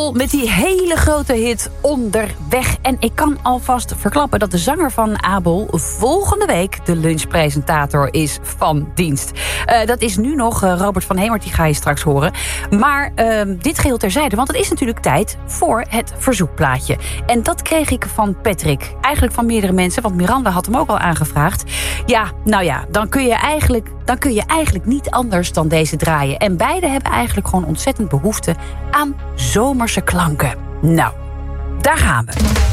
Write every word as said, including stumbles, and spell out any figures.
Abel met die hele grote hit Onderweg. En ik kan alvast verklappen dat de zanger van Abel volgende week de lunchpresentator is van dienst. Uh, dat is nu nog uh, Robert van Hemert, die ga je straks horen. Maar uh, dit geheel terzijde, want het is natuurlijk tijd voor het verzoekplaatje. En dat kreeg ik van Patrick. Eigenlijk van meerdere mensen, want Miranda had hem ook al aangevraagd. Ja, nou ja, dan kun je eigenlijk, dan kun je eigenlijk niet anders dan deze draaien. En beide hebben eigenlijk gewoon ontzettend behoefte aan zomerse klanken. Nou, daar gaan we.